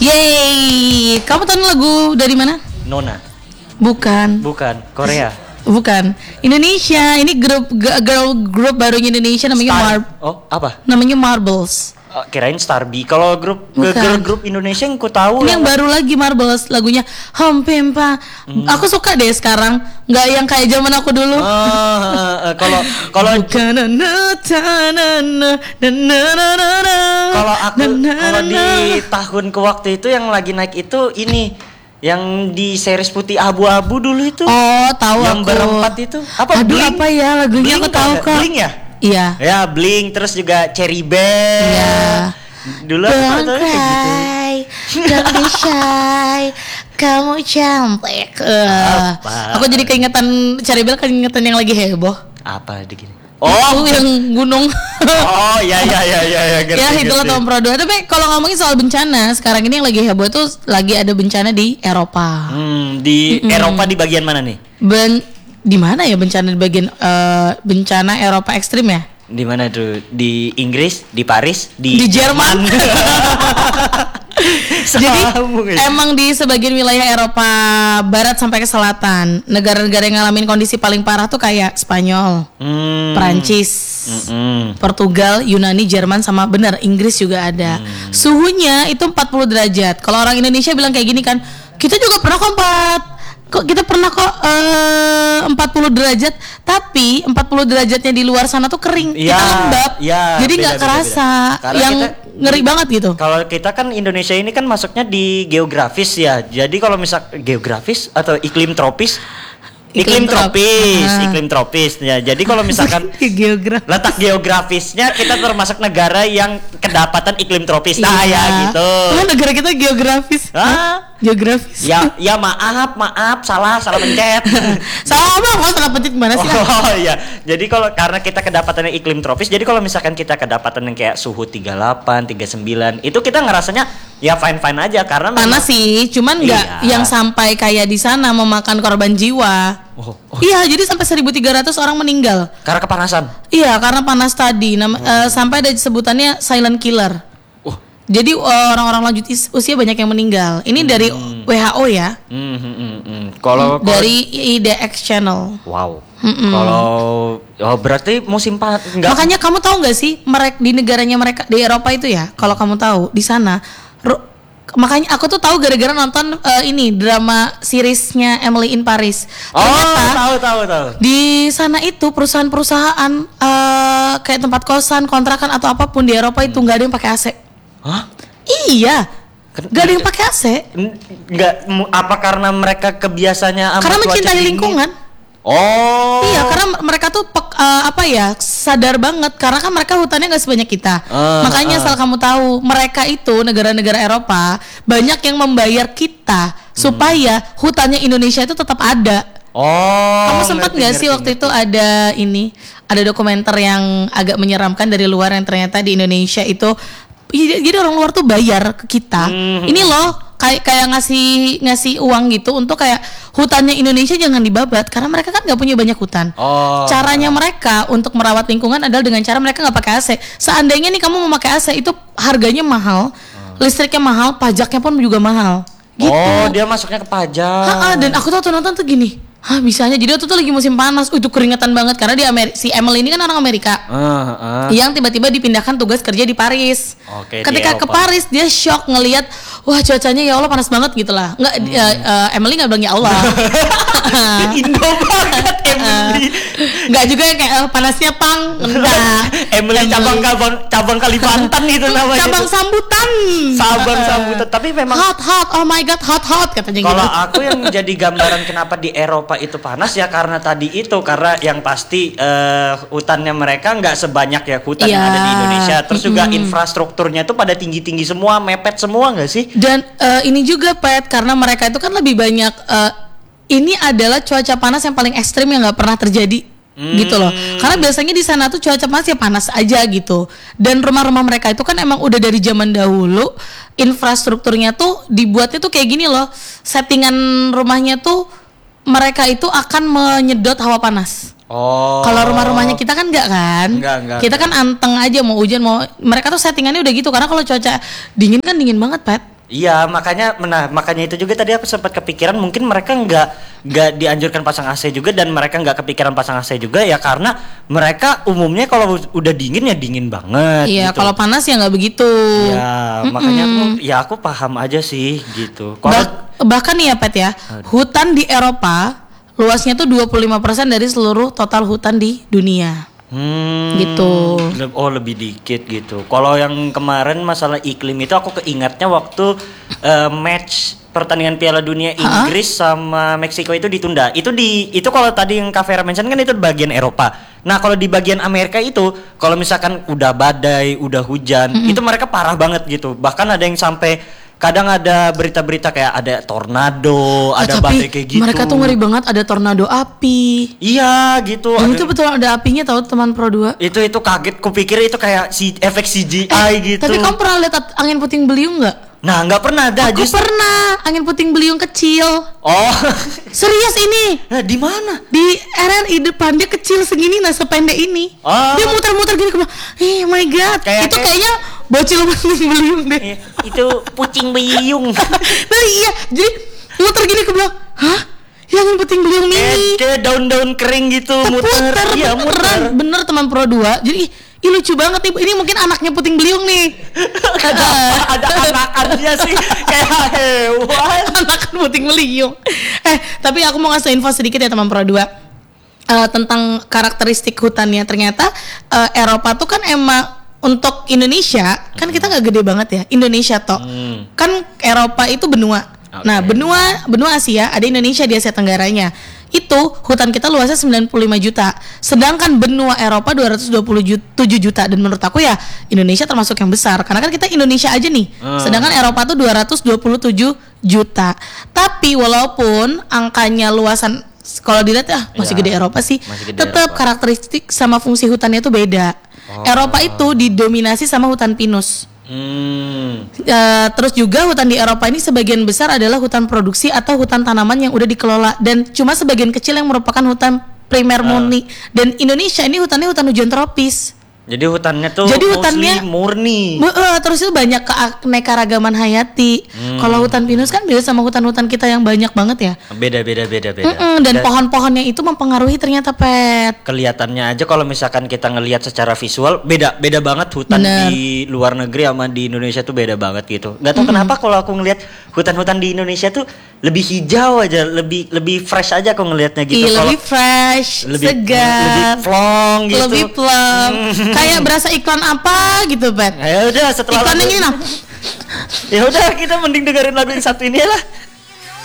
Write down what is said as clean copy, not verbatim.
Yeay, kamu tahu lagu dari mana? Nona. Bukan, Korea. bukan. Indonesia. Ini girl group barunya Indonesia namanya namanya Marbles. Kirain Starby. Kalau grup Bukan. girl group Indonesia yang ku tahu Ini yang baru lagi Marbles, lagunya Hampempa. Aku suka deh sekarang, nggak yang kayak zaman aku dulu. Kalau di tahun ke waktu itu yang lagi naik itu ini yang di series putih abu-abu dulu itu. Oh, tahu yang aku. berempat itu. Apa? Aduh, Blink? apa ya lagunya? Blink aku tahu kok. Blink ya? Iya. Ya, Blink, terus juga Cherry Bell. Iya. Dulu aku tahu kayak gitu. Don't be shy, kamu cantik. Aku jadi keingetan Cherry Bell, keingetan yang lagi heboh. Apa gini? Itu yang gunung. Oh, ya. Ya itulah Tom Prodo. Tapi kalau ngomongin soal bencana, sekarang ini yang lagi heboh tuh lagi ada bencana di Eropa. Di Eropa di bagian mana nih? Di mana ya bencana di bagian bencana Eropa ekstrim ya? Di mana tuh? Di Inggris, di Paris, di Jerman. Jadi emang di sebagian wilayah Eropa Barat sampai ke selatan, negara-negara yang ngalamin kondisi paling parah tuh kayak Spanyol, Perancis, Portugal, Yunani, Jerman, sama Inggris juga ada. Suhunya itu 40 derajat. Kalau orang Indonesia bilang kayak gini kan, kita juga pernah kita pernah kok 40 derajat, tapi 40 derajatnya di luar sana tuh kering, ya, kita lembab, ya, jadi nggak kerasa, yang ngeri banget gitu. Kalau kita kan Indonesia ini kan masuknya di geografis ya, jadi kalau misal geografis atau iklim tropis. Iklim tropis ya. Jadi kalau misalkan letak geografisnya kita termasuk negara yang kedapatan iklim tropis. Nah ya gitu. Oh, negara kita geografis. Geografis. Ya maaf salah pencet. salah pencet gimana sih? Oh iya. Jadi kalau karena kita kedapatannya iklim tropis, jadi kalau misalkan kita kedapatan yang kayak suhu 38, 39, itu kita ngerasanya ya fine aja karena panas sih, cuman nggak yang sampai kayak di sana memakan korban jiwa. Iya, jadi sampai 1.300 orang meninggal karena kepanasan. Iya, karena panas tadi. Sampai ada sebutannya silent killer. Jadi orang-orang lanjut usia banyak yang meninggal. Ini dari WHO ya. Kalau dari IDX Channel. Wow. Kalau berarti musim panas. Makanya kamu tahu nggak sih, di negaranya mereka di Eropa itu ya, kalau kamu tahu di sana. Makanya aku tuh tahu gara-gara nonton ini drama seriesnya Emily in Paris. Ternyata, tahu. Di sana itu perusahaan-perusahaan kayak tempat kosan, kontrakan atau apapun di Eropa itu nggak ada yang pakai AC. Hah? Iya. Gak ada yang pakai AC. Nggak, apa karena mereka kebiasaannya karena mencintai lingkungan. Oh. Iya, karena mereka tuh sadar banget karena kan mereka hutannya nggak sebanyak kita. Makanya asal kamu tahu, mereka itu negara-negara Eropa banyak yang membayar kita supaya hutannya Indonesia itu tetap ada. Kamu sempat nggak sih waktu itu ada dokumenter yang agak menyeramkan dari luar yang ternyata di Indonesia itu jadi orang luar tuh bayar ke kita. Ini loh kayak ngasih uang gitu untuk kayak hutannya Indonesia jangan dibabat karena mereka kan nggak punya banyak hutan. Caranya mereka untuk merawat lingkungan adalah dengan cara mereka nggak pakai AC. Seandainya nih kamu mau pakai AC itu harganya mahal, listriknya mahal, pajaknya pun juga mahal. Gitu. Dia masuknya ke pajak. Dan aku tuh nonton tuh gini. Bisanya. Jadi waktu itu lagi musim panas, itu keringetan banget karena si Emily ini kan orang Amerika. Yang tiba-tiba dipindahkan tugas kerja di Paris. Ketika ke Paris dia shock ngelihat, wah cuacanya ya Allah panas banget gitu lah. Enggak Emily enggak bilang ya Allah. Indo banget Emily. Enggak juga yang kayak panasnya pang. Enggak. Emily cabang Kalimantan gitu namanya. Cabang sambutan. Tapi memang hot. Oh my god, hot katanya gitu. Kalau aku yang jadi gambaran kenapa di Eropa itu panas ya karena tadi itu, karena yang pasti hutannya mereka nggak sebanyak ya hutan yang ada di Indonesia, terus juga infrastrukturnya itu pada tinggi semua, mepet semua nggak sih? Dan ini juga Pat, karena mereka itu kan lebih banyak ini adalah cuaca panas yang paling ekstrim yang nggak pernah terjadi gitu loh, karena biasanya di sana tuh cuaca panas ya panas aja gitu, dan rumah-rumah mereka itu kan emang udah dari zaman dahulu infrastrukturnya tuh dibuatnya tuh kayak gini loh, settingan rumahnya tuh mereka itu akan menyedot hawa panas. Kalau rumah-rumahnya kita kan enggak kan? Enggak. Kita kan anteng aja, mau hujan mau, mereka tuh settingannya udah gitu karena kalau cuaca dingin kan dingin banget, Pat. Iya, makanya itu juga tadi aku sempat kepikiran mungkin mereka nggak dianjurkan pasang AC juga, dan mereka nggak kepikiran pasang AC juga ya karena mereka umumnya kalau udah dingin ya dingin banget. Iya, gitu. Kalau panas ya nggak begitu. Ya, makanya aku paham aja sih gitu. Bahkan nih ya Pet ya, hutan di Eropa luasnya tuh 25% dari seluruh total hutan di dunia. Gitu. Lebih dikit gitu. Kalau yang kemarin masalah iklim itu aku keingatnya waktu match pertandingan Piala Dunia Inggris sama Meksiko itu ditunda. Itu kalau tadi yang Kak Vera mention kan itu bagian Eropa. Nah, kalau di bagian Amerika itu kalau misalkan udah badai, udah hujan, itu mereka parah banget gitu. Bahkan ada yang sampai kadang ada berita-berita kayak ada tornado, ada badai kayak gitu. Mereka tuh ngeri banget, ada tornado api. Iya gitu. Dan itu betul ada apinya, tahu teman Pro 2. Itu kaget, kupikir itu kayak efek CGI gitu. Tapi kamu pernah lihat angin puting beliung nggak? Nah, nggak pernah ada. Aku pernah angin puting beliung kecil. Oh, serius ini? Nah, di mana? Di RRI depan, dia kecil segini, nah sependek ini. Oh. Dia muter-muter gini, oh my god. Itu kayaknya bocil puting beliung deh. Itu pucing beliung. Nah iya, jadi muter gini ke belakang. Hah? Yang puting beliung ini. Kayak daun-daun kering gitu, muter. Iya, muter. Bener teman Pro 2. Jadi lucu banget nih. Ini mungkin anaknya puting beliung nih. ada anakannya sih. Kayak hewan. Anakan puting beliung. Tapi aku mau ngasih info sedikit ya teman Pro 2. Tentang karakteristik hutannya. Ternyata Eropa tuh kan emang untuk Indonesia kan kita nggak gede banget ya, Indonesia toh kan Eropa itu benua. Nah benua Asia ada Indonesia di Asia Tenggaranya. Itu hutan kita luasnya 95 juta, sedangkan benua Eropa 227 juta. Dan menurut aku ya Indonesia termasuk yang besar karena kan kita Indonesia aja nih, sedangkan Eropa tuh 227 juta. Tapi walaupun angkanya luasan kalau dilihat masih gede Eropa sih, tetap karakteristik sama fungsi hutannya tuh beda. Eropa itu didominasi sama hutan pinus. Terus juga hutan di Eropa ini sebagian besar adalah hutan produksi atau hutan tanaman yang udah dikelola, dan cuma sebagian kecil yang merupakan hutan primer murni. Dan Indonesia ini hutannya hutan hujan tropis. Jadi hutannya tuh murni. Terus itu banyak keanekaragaman hayati. Kalau hutan pinus kan beda sama hutan-hutan kita yang banyak banget ya. Beda. Dan pohon-pohonnya itu mempengaruhi ternyata Pet. Kelihatannya aja kalau misalkan kita ngelihat secara visual beda banget hutan di luar negeri sama di Indonesia tuh beda banget gitu. Gak tau kenapa kalau aku ngelihat hutan-hutan di Indonesia tuh lebih hijau aja, lebih fresh aja aku ngelihatnya gitu. Iya, lebih fresh, segar, lebih plong gitu. Lebih plong. Kayak berasa iklan apa gitu, Pet. Ya udah setelah iklan ini nah. Ya udah kita mending dengerin lagu yang satu ini lah.